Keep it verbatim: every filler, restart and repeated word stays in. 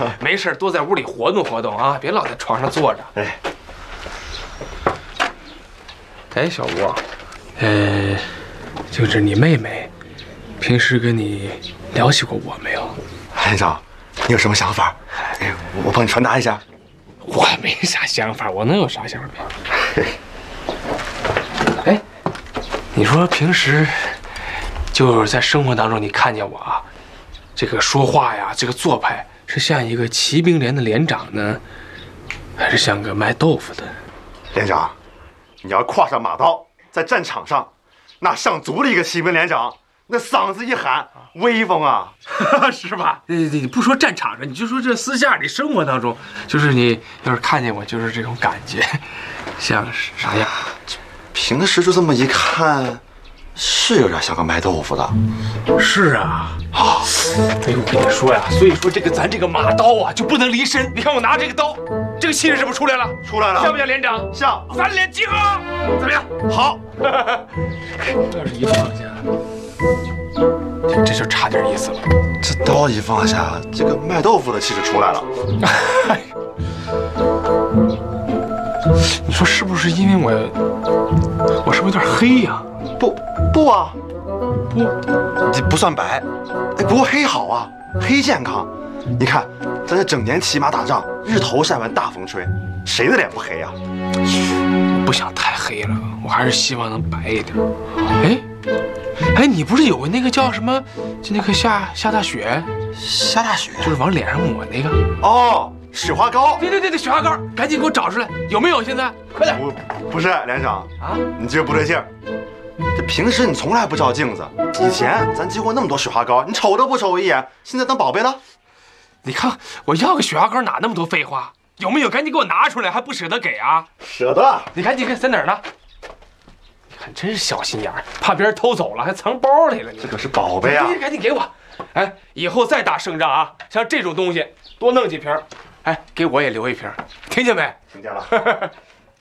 没事多在屋里活动活动啊，别老在床上坐着。 哎， 哎，小吴，呃，就是你妹妹，平时跟你聊起过我没有？ 连长，你有什么想法？哎，我帮你传达一下。 我没啥想法，我能有啥想法？哎，你说平时就是在生活当中，你看见我啊，这个说话呀，这个做派是像一个骑兵连的连长呢，还是像个卖豆腐的？ 连长，你要挎上马刀，在战场上，那像足了一个骑兵连长，那嗓子一喊，威风啊， 是吧？你你不说战场上，你就说这私下里生活当中，就是你要是看见我，就是这种感觉，像是啥样？ 平时就这么一看，是有点像个卖豆腐的。 是啊，啊，哎呦，我跟你说呀，所以说这个咱这个马刀啊，就不能离身。你看我拿这个刀，这个气势是不是出来了？ 出来了， 像不像连长？ 像。 翻脸集合，怎么样？ 好。 要是一放下，这这就差点意思了。 这刀一放下，这个卖豆腐的气势出来了。 你说是不是因为我，我是不是有点黑呀、啊？ 不不啊， 不， 这不算白，哎，不过黑好啊，黑健康。你看，咱这整年骑马打仗，日头晒完大风吹，谁的脸不黑呀、 我不想太黑了，我还是希望能白一点。哎，哎，你不是有个那个叫什么，就那个下下大雪， 下大雪就是往脸上抹那个？ 哦。雪花膏， 对对对对，雪花膏，赶紧给我找出来，有没有？现在快点！ 不不是连长啊， 你这不对劲儿。这平时你从来不照镜子，以前咱接过那么多雪花膏，你瞅都不瞅我一眼，现在当宝贝了。 你看我要个雪花膏哪那么多废话？有没有？赶紧给我拿出来，还不舍得给啊？ 舍得。 你看，你看在哪儿呢？你看真是小心眼儿，怕别人偷走了，还藏包里了。 这可是宝贝啊！ 赶紧赶紧给我！哎，以后再打胜仗啊，像这种东西多弄几瓶。哎，给我也留一瓶，听见没？ 听见了。